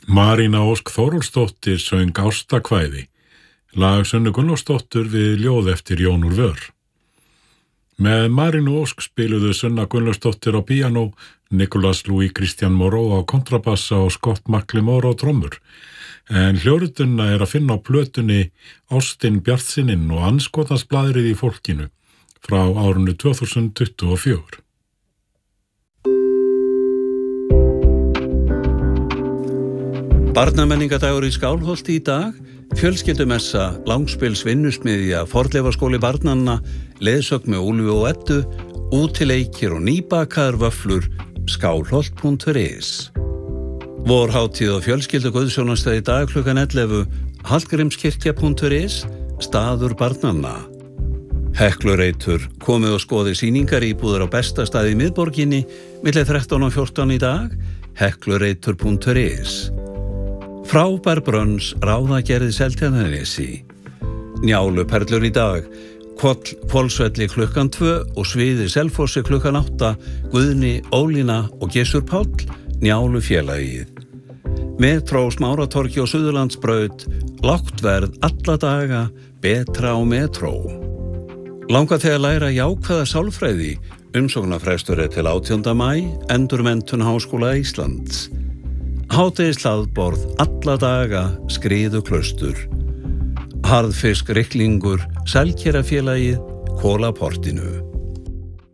Marína Ósk Þórólfsdóttir söng Ástakvæði, lag Sunnu Gunnlaugsdóttur við ljóð eftir Jón úr Vör. Með Marínu Ósk spiluðu Sunna Gunnlaugsdóttir á píanó, Nicolas Louis Christian Moreau á kontrabassa og Scott McLemore á trommur. En hljóðritunina að finna á plötunni Ástin Bjartsinin og andskotans blaðrið í fólkinu frá árinu 2024. Barnamenningadagur í Skálholti í dag, fjölskyldumessa, langspils vinnusmiðja, fornleifaskóli barnanna, leiðsögn með Úlfi og Eddu, útileikir og nýbakaðar vöfflur, skálholt.is. Vorhátíð og fjölskyldu guðsjónastað í dag klukkan 11, hallgrímskirkja.is, staður barnanna. Heklureitur, komið og skoði sýningar íbúðar á besta stað í miðborginni, milli 13 og 14 í dag, heklureitur.is. Frábær brönns ráðagerði Seltjarnarnesi. Njáluperlur í dag, Hvolsvelli klukkan 2 og Sviði Selfossi klukkan 8, Guðni, Ólína og Gissur Páll, Njálufélagið. Metró Smáratorgi og Suðurlandsbraut, lágt verð alla daga, betra á metró. Langar þig að læra jákvæða sálfræði, umsóknarfrestur til 18. maí, Endurmenntun Háskóla Íslands. Hádegishlaðborð alla daga, Skriðuklaustur. Harðfisk ryklingur, Selkerafélagið, Kolaportinu.